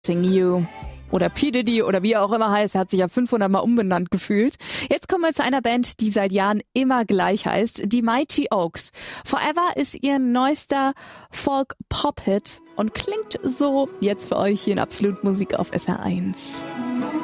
Sing You. Oder P. Diddy oder wie er auch immer heißt, er hat sich ja 500 Mal umbenannt gefühlt. Jetzt kommen wir zu einer Band, die seit Jahren immer gleich heißt, die Mighty Oaks. Forever ist ihr neuester Folk-Pop-Hit und klingt so jetzt für euch hier in Absolut Musik auf SR1.